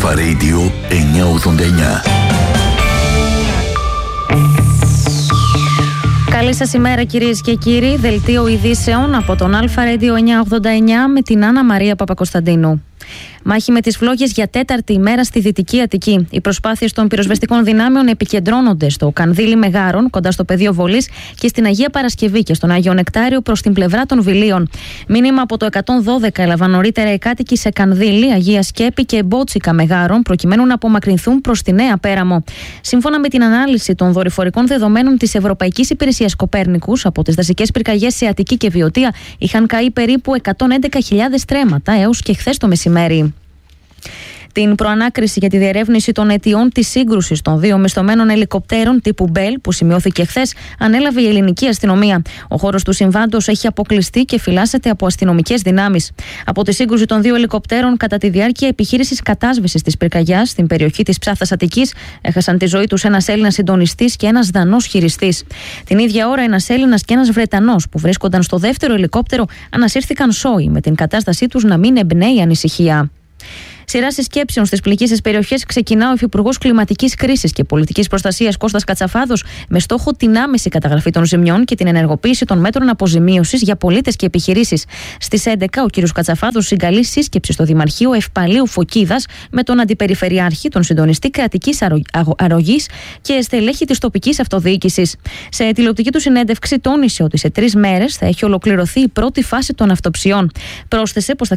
Αλφα Radio 989. Καλή σας ημέρα κυρίες και κύριοι. Δελτίο ειδήσεων από τον Αλφα Radio 989 με την Άννα Μαρία Παπακοσταντίνου. Μάχη με τις φλόγες για τέταρτη ημέρα στη Δυτική Αττική. Οι προσπάθειες των πυροσβεστικών δυνάμεων επικεντρώνονται στο Κανδύλι Μεγάρων, κοντά στο πεδίο βολής, και στην Αγία Παρασκευή και στον Άγιο Νεκτάριο προς την πλευρά των Βιλίων. Μήνυμα από το 112 έλαβαν νωρίτερα οι κάτοικοι σε Κανδύλι, Αγία Σκέπη και Μπότσικα Μεγάρων, προκειμένου να απομακρυνθούν προς τη Νέα Πέραμο. Σύμφωνα με την ανάλυση των δορυφορικών δεδομένων της Ευρωπαϊκής Υπηρεσίας Κοπέρνικους, από τις δασικές πυρκαγιές σε Αττική και Βιωτία είχαν καεί περίπου 111.000 στρέμματα έως και χθες το μεσημέρι. Την προανάκριση για τη διερεύνηση των αιτιών της σύγκρουσης των δύο μισθωμένων ελικοπτέρων τύπου Μπέλ, που σημειώθηκε χθες, ανέλαβε η ελληνική αστυνομία. Ο χώρος του συμβάντος έχει αποκλειστεί και φυλάσσεται από αστυνομικές δυνάμεις. Από τη σύγκρουση των δύο ελικοπτέρων, κατά τη διάρκεια επιχείρησης κατάσβεσης της πυρκαγιάς στην περιοχή της Ψάθας Αττικής, έχασαν τη ζωή τους ένας Έλληνας συντονιστής και ένας Δανός χειριστής. Την ίδια ώρα, ένας Έλληνας και ένας Βρετανός που βρίσκονταν στο δεύτερο ελικόπτερο ανασύρθηκαν σώοι, με την κατάστασή τους να μην εμπνέει ανησυχία. Σειρά συσκέψεων στις πληγήσεις περιοχές ξεκινά ο Υφυπουργός Κλιματικής Κρίσης και Πολιτικής Προστασίας Κώστας Κατσαφάδος, με στόχο την άμεση καταγραφή των ζημιών και την ενεργοποίηση των μέτρων αποζημίωσης για πολίτες και επιχειρήσεις. Στις 11 ο κ. Κατσαφάδος συγκαλεί σύσκεψη στο Δημαρχείο Ευπαλίου Φωκίδας με τον Αντιπεριφερειάρχη, τον συντονιστή κρατικής αρρωγής και στελέχη της τοπικής αυτοδιοίκησης. Σε τηλεοπτική του συνέντευξη τόνισε ότι σε 3 μέρες θα έχει ολοκληρωθεί η πρώτη φάση των αυτοψιών. Πρόσθεσε πως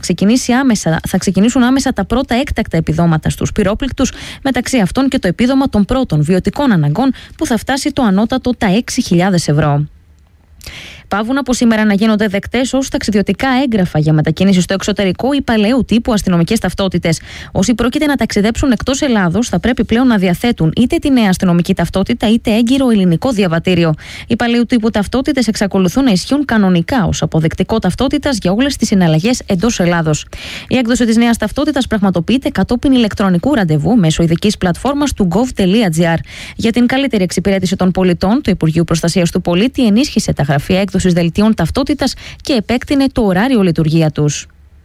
θα ξεκινήσουν άμεσα τα πρώτα έκτακτα επιδόματα στους πυρόπληκτους, μεταξύ αυτών και το επίδομα των πρώτων βιωτικών αναγκών, που θα φτάσει το ανώτατο τα 6.000 ευρώ. Παύουν από σήμερα να γίνονται δεκτές ως ταξιδιωτικά έγγραφα για μετακίνηση στο εξωτερικό ή παλαιού τύπου αστυνομικές ταυτότητες. Όσοι πρόκειται να ταξιδέψουν εκτός Ελλάδος θα πρέπει πλέον να διαθέτουν είτε τη νέα αστυνομική ταυτότητα είτε έγκυρο ελληνικό διαβατήριο. Οι παλαιού τύπου ταυτότητες εξακολουθούν να ισχύουν κανονικά ως αποδεκτικό ταυτότητας για όλες τις συναλλαγές εντός Ελλάδος. Η έκδοση της νέας ταυτότητας πραγματοποιείται κατόπιν ηλεκτρονικού ραντεβού μέσω ειδικής πλατφόρμας του gov.gr. Για την καλύτερη εξυπηρέτηση των πολιτών, το Υπουργείο Προστασίας του Πολίτη ενίσχυσε τα γραφεία έκδοσης δελτίων ταυτότητας και επέκτηνε το ωράριο λειτουργία τους.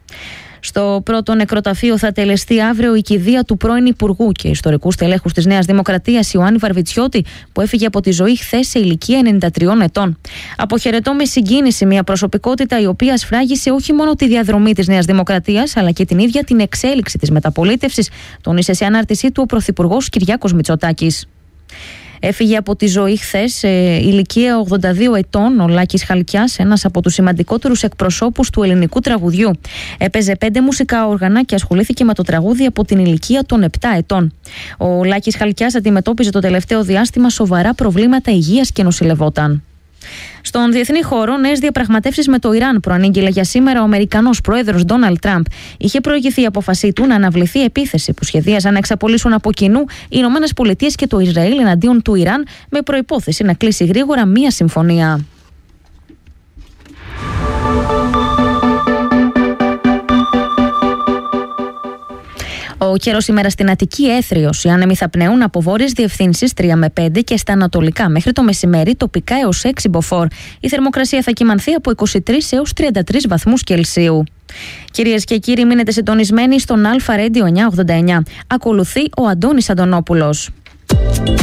Στο πρώτο νεκροταφείο θα τελεστεί αύριο η κηδεία του πρώην Υπουργού και ιστορικού στελέχους της Νέας Δημοκρατίας Ιωάννη Βαρβιτσιώτη, που έφυγε από τη ζωή χθες σε ηλικία 93 ετών. Αποχαιρετώ με συγκίνηση μια προσωπικότητα η οποία σφράγισε όχι μόνο τη διαδρομή της Νέας Δημοκρατίας, αλλά και την ίδια την εξέλιξη της μεταπολίτευσης, τόνισε σε ανάρτησή του ο Πρωθυπουργός Κυριάκος Μητσοτάκης. Έφυγε από τη ζωή χθες σε ηλικία 82 ετών ο Λάκης Χαλκιάς, ένας από τους σημαντικότερους εκπροσώπους του ελληνικού τραγουδιού. Έπαιζε 5 μουσικά όργανα και ασχολήθηκε με το τραγούδι από την ηλικία των 7 ετών. Ο Λάκης Χαλκιάς αντιμετώπιζε το τελευταίο διάστημα σοβαρά προβλήματα υγείας και νοσηλευόταν. Στον διεθνή χώρο, νέες διαπραγματεύσεις με το Ιράν προανήγγειλε για σήμερα ο Αμερικανός πρόεδρος Ντόναλντ Τραμπ. Είχε προηγηθεί η απόφασή του να αναβληθεί επίθεση που σχεδίαζαν να εξαπολύσουν από κοινού οι Ηνωμένες Πολιτείες και το Ισραήλ εναντίον του Ιράν, με προϋπόθεση να κλείσει γρήγορα μία συμφωνία. Ο καιρός σήμερα στην Αττική έθριος. Οι άνεμοι θα πνέουν από βόρειες διευθύνσεις 3 με 5 και στα ανατολικά μέχρι το μεσημέρι τοπικά έως 6 μποφόρ. Η θερμοκρασία θα κυμανθεί από 23 έως 33 βαθμούς Κελσίου. Κυρίες και κύριοι, μείνετε συντονισμένοι στον Αλφα Radio 989. Ακολουθεί ο Αντώνης Αντωνόπουλος.